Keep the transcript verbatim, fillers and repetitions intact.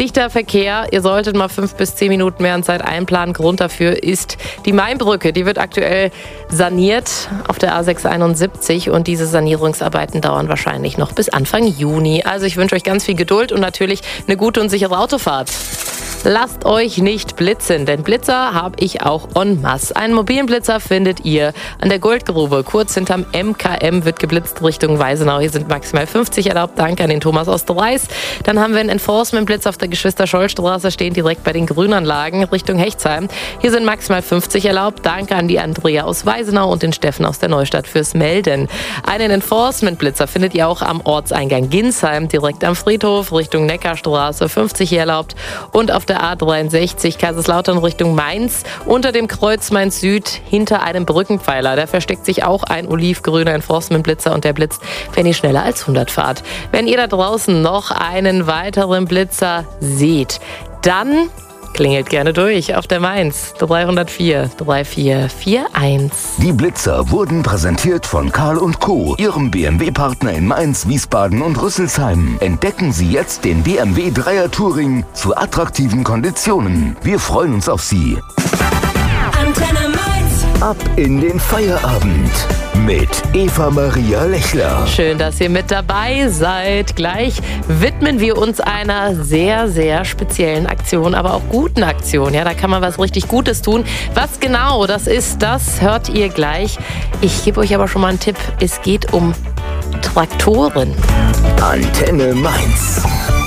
dichter Verkehr. Ihr solltet mal fünf bis zehn Minuten mehr an Zeit einplanen. Grund dafür ist die Mainbrücke. Die wird aktuell saniert auf der A sechs einundsiebzig und diese Sanierungsarbeiten dauern wahrscheinlich noch bis Anfang Juni. Also ich wünsche euch ganz viel Geduld und natürlich eine gute und sichere Autofahrt. Lasst euch nicht blitzen, denn Blitzer habe ich auch en masse. Einen mobilen Blitzer findet ihr an der Goldgrube. Kurz hinterm M K M wird geblitzt Richtung Weisenau. Hier sind maximal fünfzig erlaubt. Danke an den Thomas aus Dreis. Dann haben wir einen Enforcement-Blitz auf der Geschwister-Scholl-Straße, stehen direkt bei den Grünanlagen Richtung Hechtsheim. Hier sind maximal fünfzig erlaubt. Danke an die Andrea aus Weisenau und den Steffen aus der Neustadt fürs Melden. Einen Enforcement-Blitzer findet ihr auch am Ortseingang Ginsheim, direkt am Friedhof Richtung Neckarstraße. fünfzig hier erlaubt. Und auf der A dreiundsechzig Kaiserslautern Richtung Mainz unter dem Kreuz Mainz Süd hinter einem Brückenpfeiler. Da versteckt sich auch ein olivgrüner Enforcement-Blitzer und der blitzt, wenn ihr schneller als hundert fahrt. Wenn ihr da draußen noch einen weiteren Blitzer seht, dann klingelt gerne durch auf der Mainz dreihundertvier vierunddreißig einundvierzig. Die Blitzer wurden präsentiert von Karl und Co., Ihrem B M W-Partner in Mainz, Wiesbaden und Rüsselsheim. Entdecken Sie jetzt den B M W Dreier Touring zu attraktiven Konditionen. Wir freuen uns auf Sie. Antenne Mainz. Ab in den Feierabend mit Eva Maria Lechler. Schön, dass ihr mit dabei seid. Gleich widmen wir uns einer sehr, sehr speziellen Aktion, aber auch guten Aktion. Ja, da kann man was richtig Gutes tun. Was genau das ist, das hört ihr gleich. Ich gebe euch aber schon mal einen Tipp. Es geht um Traktoren. Antenne Mainz.